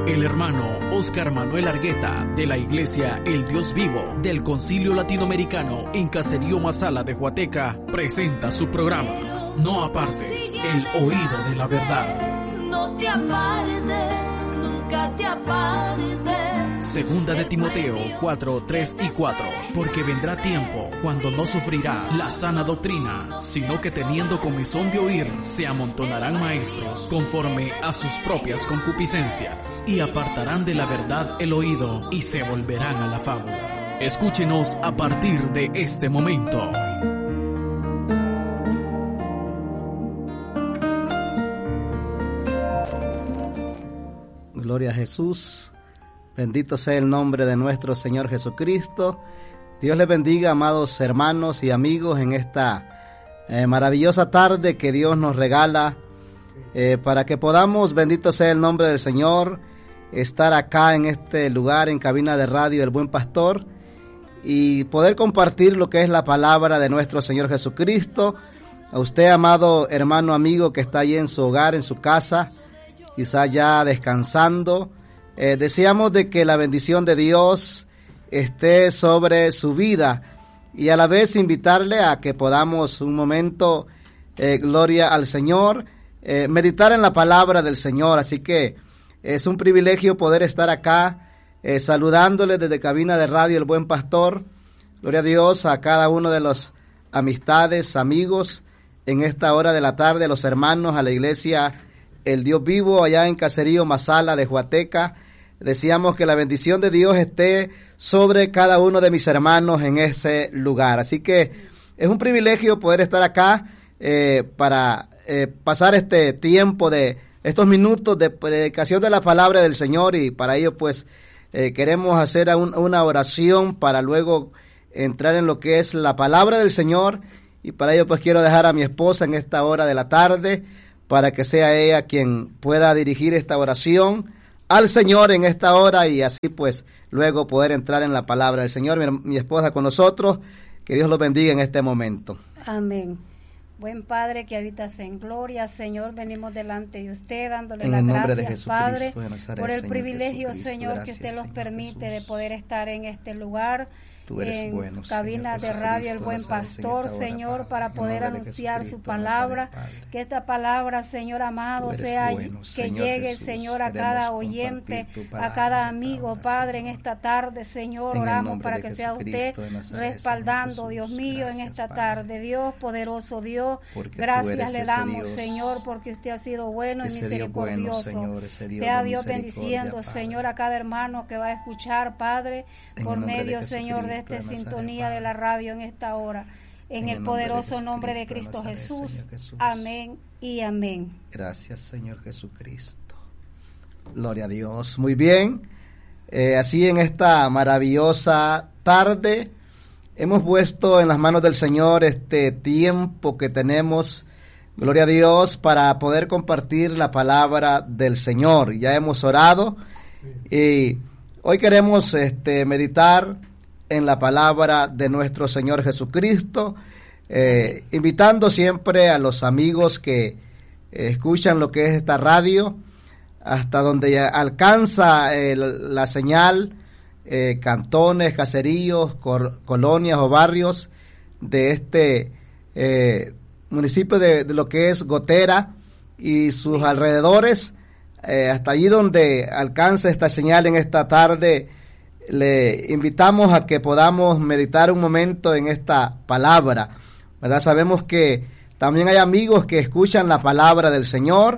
El hermano Oscar Manuel Argueta, de la Iglesia El Dios Vivo del Concilio Latinoamericano en Caserío Masala de Huateca, presenta su programa No apartes el oído de la verdad. No te apartes, nunca te apartes. Segunda de Timoteo 4, 3 y 4. Porque vendrá tiempo cuando no sufrirá la sana doctrina, sino que teniendo comezón de oír, se amontonarán maestros conforme a sus propias concupiscencias, y apartarán de la verdad el oído, y se volverán a la fábula. Escúchenos a partir de este momento. Gloria a Jesús. Bendito sea el nombre de nuestro Señor Jesucristo. Dios les bendiga, amados hermanos y amigos, en esta maravillosa tarde que Dios nos regala para que podamos, bendito sea el nombre del Señor, estar acá en este lugar, en cabina de radio El Buen Pastor, y poder compartir lo que es la palabra de nuestro Señor Jesucristo. A usted, amado hermano, amigo, que está ahí en su hogar, en su casa, quizá ya descansando, deseamos de que la bendición de Dios esté sobre su vida, y a la vez invitarle a que podamos un momento, gloria al Señor, meditar en la palabra del Señor. Así que es un privilegio poder estar acá saludándole desde cabina de radio El Buen Pastor. Gloria a Dios, a cada uno de los amistades, amigos, en esta hora de la tarde, los hermanos, a la iglesia El Dios Vivo, allá en Caserío Masala de Huateca. Decíamos que la bendición de Dios esté sobre cada uno de mis hermanos en ese lugar. Así que es un privilegio poder estar acá para pasar este tiempo de estos minutos de predicación de la palabra del Señor, y para ello pues queremos hacer una oración para luego entrar en lo que es la palabra del Señor, y para ello pues quiero dejar a mi esposa en esta hora de la tarde para que sea ella quien pueda dirigir esta oración al Señor en esta hora, y así pues luego poder entrar en la palabra del Señor. Mi esposa con nosotros, que Dios los bendiga en este momento. Amén. Buen Padre que habitas en gloria, Señor, venimos delante de usted dándole las gracias, Padre, por el privilegio, Señor, que usted nos permite de poder estar en este lugar. Tú eres en bueno, cabina Señor, de radio El Buen Pastor, Señor, para poder anunciar su palabra, que esta palabra, Señor amado, sea bueno, que Señor llegue, Jesús, Señor, a cada oyente, a cada amigo, Padre, en esta tarde, Señor, oramos para que sea usted respaldando, Dios mío, en esta tarde. Dios, poderoso Dios, gracias le damos, Señor, porque usted ha sido bueno y misericordioso. Sea Dios bendiciendo, Señor, a cada hermano que va a escuchar, Padre, por medio, Señor, de esta sintonía de la radio en esta hora, en el poderoso nombre de Cristo Jesús. Amén y amén. Gracias, Señor Jesucristo. Gloria a Dios. Muy bien, así en esta maravillosa tarde hemos puesto en las manos del Señor este tiempo que tenemos, gloria a Dios, para poder compartir la palabra del Señor. Ya hemos orado y hoy queremos meditar en la palabra de nuestro Señor Jesucristo, invitando siempre a los amigos que escuchan lo que es esta radio, hasta donde alcanza la señal, cantones, caseríos, colonias o barrios de este municipio de lo que es Gotera y sus alrededores, hasta allí donde alcanza esta señal en esta tarde. Le invitamos a que podamos meditar un momento en esta palabra, ¿verdad? Sabemos que también hay amigos que escuchan la palabra del Señor.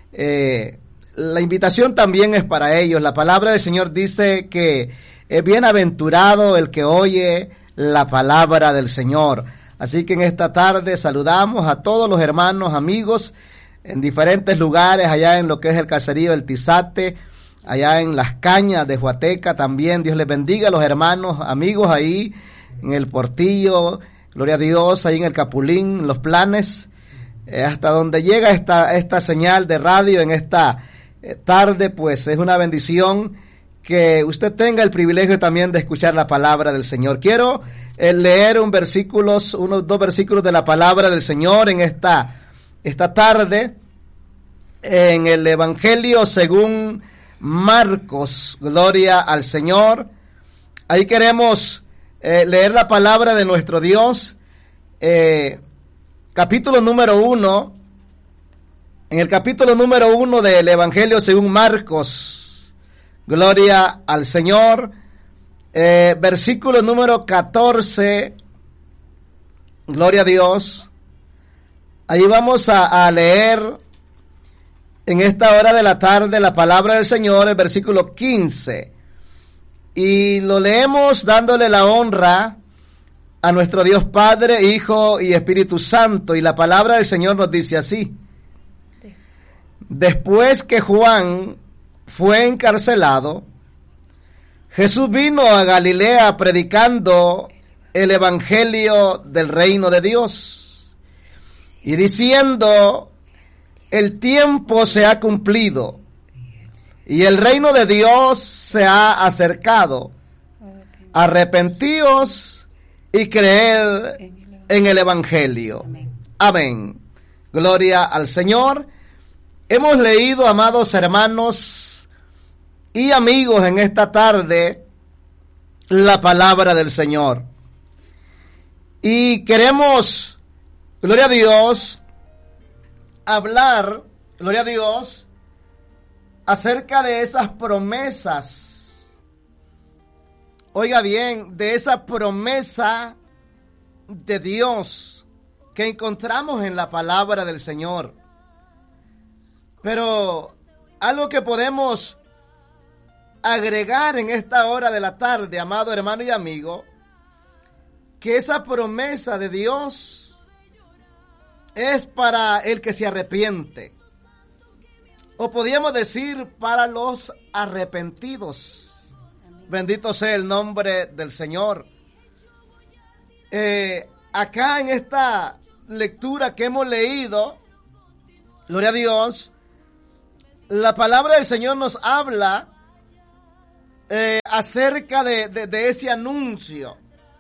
La invitación también es para ellos. La palabra del Señor dice que es bienaventurado el que oye la palabra del Señor. Así que en esta tarde saludamos a todos los hermanos, amigos, en diferentes lugares, allá en lo que es el caserío El Tizate, allá en Las Cañas de Huateca también. Dios les bendiga a los hermanos, amigos ahí en el Portillo, gloria a Dios, ahí en el Capulín, Los Planes, hasta donde llega esta señal de radio en esta tarde, pues es una bendición que usted tenga el privilegio también de escuchar la palabra del Señor. Quiero leer unos dos versículos de la palabra del Señor en esta tarde, en el Evangelio según Marcos. Gloria al Señor. Ahí queremos leer la palabra de nuestro Dios. Capítulo número 1. En el capítulo número 1 del Evangelio según Marcos. Gloria al Señor. Versículo número 14. Gloria a Dios. Ahí vamos a leer en esta hora de la tarde la palabra del Señor, el versículo 15. Y lo leemos dándole la honra a nuestro Dios Padre, Hijo y Espíritu Santo. Y la palabra del Señor nos dice así. Después que Juan fue encarcelado, Jesús vino a Galilea predicando el evangelio del reino de Dios y diciendo: el tiempo se ha cumplido y el reino de Dios se ha acercado. Arrepentíos y creed en el evangelio. Amén. Gloria al Señor. Hemos leído, amados hermanos y amigos, en esta tarde la palabra del Señor. Y queremos, gloria a Dios, hablar, gloria a Dios, acerca de esas promesas. Oiga bien, de esa promesa de Dios que encontramos en la palabra del Señor. Pero algo que podemos agregar en esta hora de la tarde, amado hermano y amigo, que esa promesa de Dios es para el que se arrepiente. O podríamos decir para los arrepentidos. Bendito sea el nombre del Señor. Acá en esta lectura que hemos leído, gloria a Dios, la palabra del Señor nos habla acerca de ese anuncio.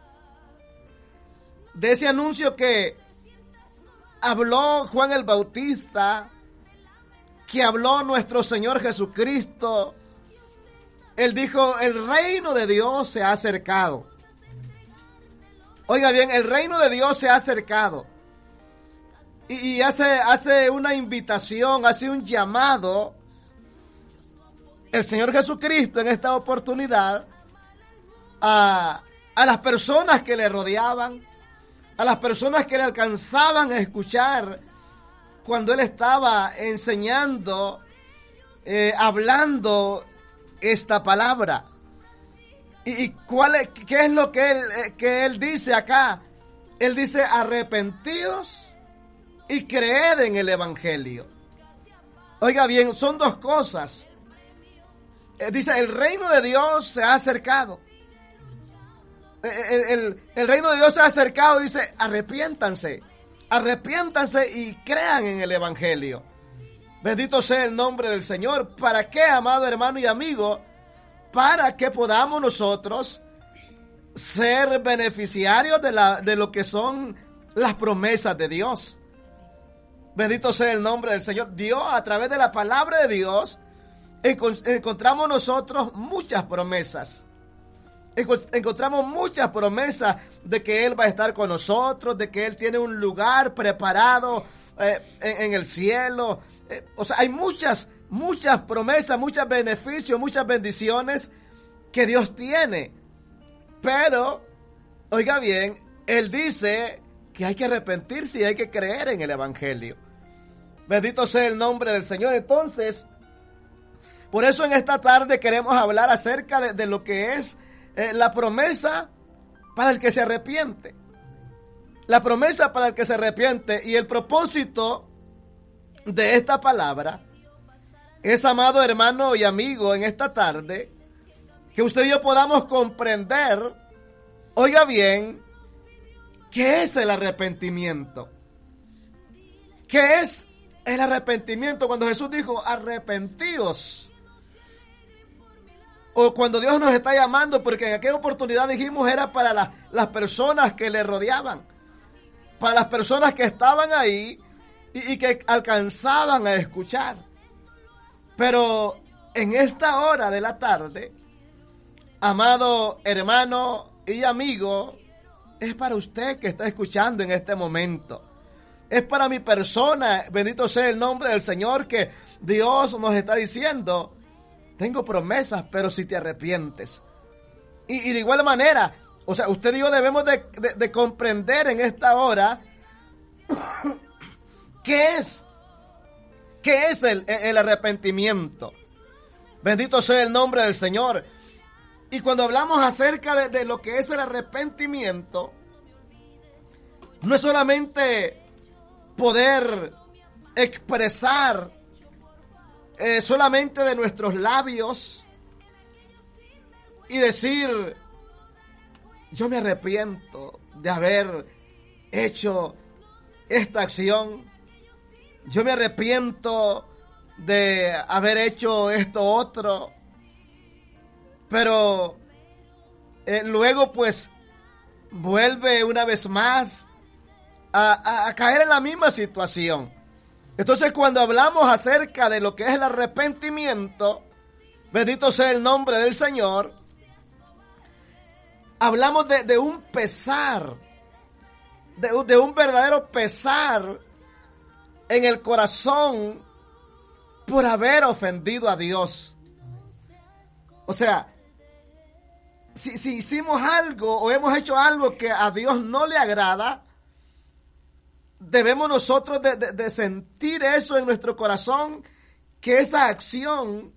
De ese anuncio que habló Juan el Bautista, que habló nuestro Señor Jesucristo. Él dijo: el reino de Dios se ha acercado. Oiga bien, el reino de Dios se ha acercado. Y hace una invitación, hace un llamado el Señor Jesucristo en esta oportunidad a las personas que le rodeaban, a las personas que le alcanzaban a escuchar cuando él estaba enseñando, hablando esta palabra. ¿Y qué es lo que él dice acá? Él dice: arrepentidos y creed en el evangelio. Oiga bien, son dos cosas. Dice: el reino de Dios se ha acercado. El reino de Dios se ha acercado. Dice: arrepiéntanse y crean en el evangelio. Bendito sea el nombre del Señor. ¿Para qué, amado hermano y amigo? Para que podamos nosotros ser beneficiarios de lo que son las promesas de Dios. Bendito sea el nombre del Señor. Dios, a través de la palabra de Dios, encontramos nosotros muchas promesas. Encontramos muchas promesas de que Él va a estar con nosotros, de que Él tiene un lugar preparado en el cielo. O sea, hay muchas promesas, muchos beneficios, muchas bendiciones que Dios tiene. Pero, oiga bien, Él dice que hay que arrepentirse y hay que creer en el evangelio. Bendito sea el nombre del Señor. Entonces, por eso en esta tarde queremos hablar acerca de lo que es la promesa para el que se arrepiente. La promesa para el que se arrepiente. Y el propósito de esta palabra es, amado hermano y amigo, en esta tarde, que usted y yo podamos comprender, oiga bien, ¿qué es el arrepentimiento? ¿Qué es el arrepentimiento? Cuando Jesús dijo: arrepentíos. O cuando Dios nos está llamando, porque en aquella oportunidad dijimos era para las personas que le rodeaban, para las personas que estaban ahí y que alcanzaban a escuchar. Pero en esta hora de la tarde, amado hermano y amigo, es para usted que está escuchando en este momento. Es para mi persona, bendito sea el nombre del Señor, que Dios nos está diciendo, tengo promesas, pero si te arrepientes. Y de igual manera, o sea, usted y yo debemos de comprender en esta hora qué es el arrepentimiento. Bendito sea el nombre del Señor. Y cuando hablamos acerca de lo que es el arrepentimiento, no es solamente poder expresar solamente de nuestros labios y decir, yo me arrepiento de haber hecho esta acción, yo me arrepiento de haber hecho esto otro, pero luego pues vuelve una vez más a caer en la misma situación. Entonces, cuando hablamos acerca de lo que es el arrepentimiento, bendito sea el nombre del Señor, hablamos de un pesar, de un verdadero pesar en el corazón por haber ofendido a Dios. O sea, si hicimos algo o hemos hecho algo que a Dios no le agrada, debemos nosotros de sentir eso en nuestro corazón, que esa acción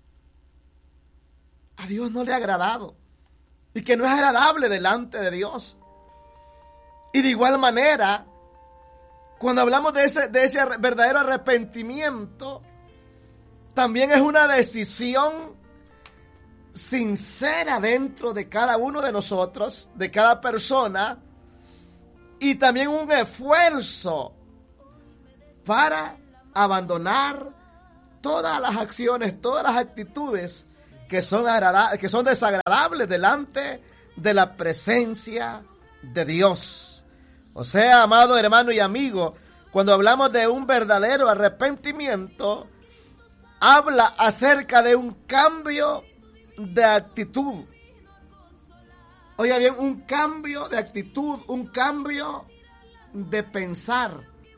a Dios no le ha agradado y que no es agradable delante de Dios. Y de igual manera, cuando hablamos de ese verdadero arrepentimiento, también es una decisión sincera dentro de cada uno de nosotros, de cada persona, y también un esfuerzo para abandonar todas las acciones, todas las actitudes que son desagradables delante de la presencia de Dios. O sea, amado hermano y amigo, cuando hablamos de un verdadero arrepentimiento, habla acerca de un cambio de actitud. Oiga bien, un cambio de actitud, un cambio de pensar.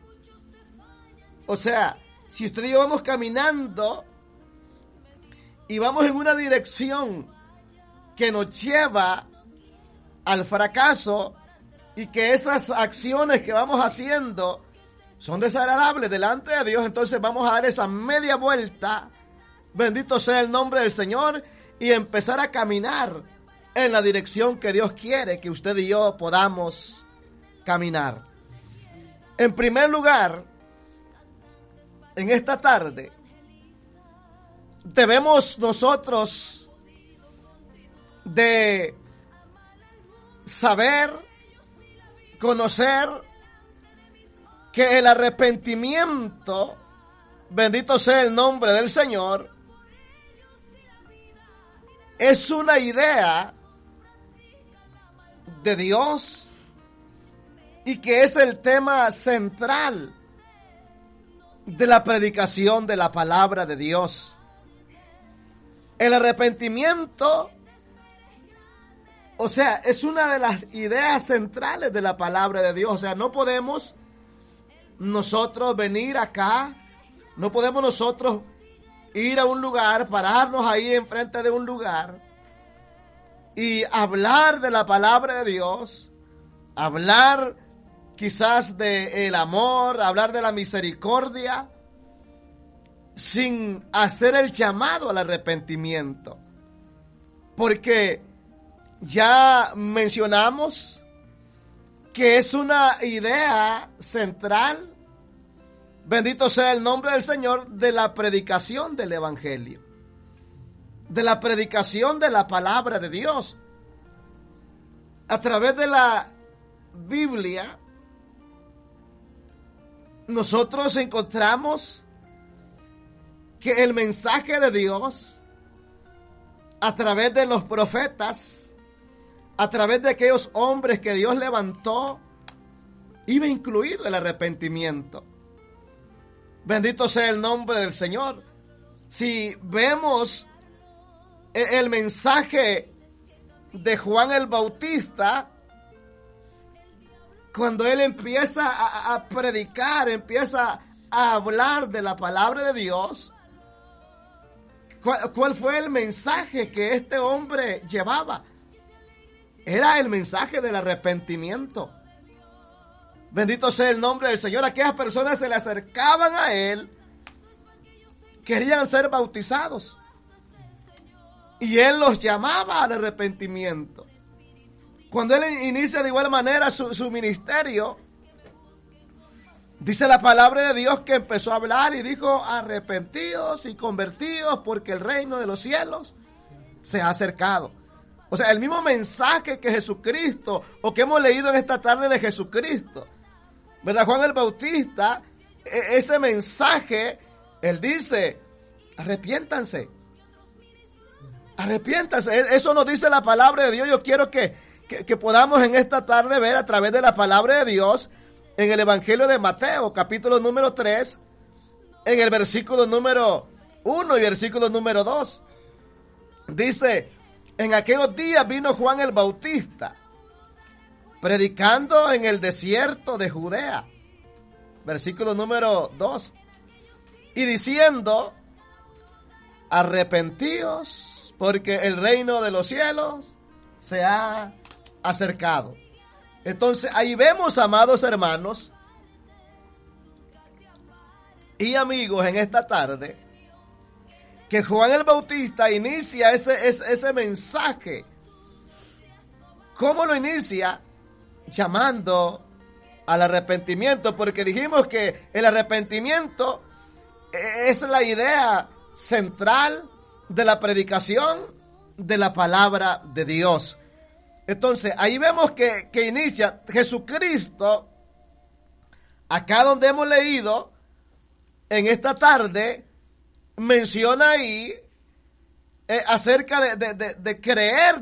O sea, si usted y yo vamos caminando y vamos en una dirección que nos lleva al fracaso y que esas acciones que vamos haciendo son desagradables delante de Dios, entonces vamos a dar esa media vuelta, bendito sea el nombre del Señor, y empezar a caminar en la dirección que Dios quiere que usted y yo podamos caminar. En primer lugar, en esta tarde, debemos nosotros de saber, conocer que el arrepentimiento, bendito sea el nombre del Señor, es una idea de Dios y que es el tema central de la predicación de la palabra de Dios. El arrepentimiento, o sea, es una de las ideas centrales de la palabra de Dios. O sea, no podemos nosotros venir acá, no podemos nosotros ir a un lugar, pararnos ahí enfrente de un lugar y hablar de la palabra de Dios, hablar quizás del amor, hablar de la misericordia, sin hacer el llamado al arrepentimiento. Porque ya mencionamos que es una idea central, bendito sea el nombre del Señor, de la predicación del Evangelio, de la predicación de la palabra de Dios. A través de la Biblia, nosotros encontramos que el mensaje de Dios, a través de los profetas, a través de aquellos hombres que Dios levantó, iba incluido el arrepentimiento. Bendito sea el nombre del Señor. Si vemos el mensaje de Juan el Bautista, cuando él empieza a predicar, empieza a hablar de la palabra de Dios, ¿cuál fue el mensaje que este hombre llevaba? Era el mensaje del arrepentimiento. Bendito sea el nombre del Señor. Aquellas personas se le acercaban a él, querían ser bautizados, y él los llamaba al arrepentimiento. Cuando él inicia de igual manera su ministerio, dice la palabra de Dios que empezó a hablar y dijo: arrepentidos y convertidos, porque el reino de los cielos se ha acercado. O sea, el mismo mensaje que Jesucristo, o que hemos leído en esta tarde de Jesucristo, ¿verdad? Juan el Bautista, ese mensaje, él dice: arrepiéntanse. Arrepiéntanse. Eso nos dice la palabra de Dios. Yo quiero que podamos en esta tarde ver a través de la palabra de Dios en el Evangelio de Mateo, capítulo número 3, en el versículo número 1 y versículo número 2. Dice: en aquellos días vino Juan el Bautista, predicando en el desierto de Judea. Versículo número 2. Y diciendo: arrepentíos, porque el reino de los cielos se ha acercado. Entonces ahí vemos, amados hermanos y amigos, en esta tarde, que Juan el Bautista inicia ese mensaje. ¿Cómo lo inicia? Llamando al arrepentimiento, porque dijimos que el arrepentimiento es la idea central de la predicación de la palabra de Dios. Entonces, ahí vemos que inicia Jesucristo, acá donde hemos leído, en esta tarde, menciona ahí acerca de creer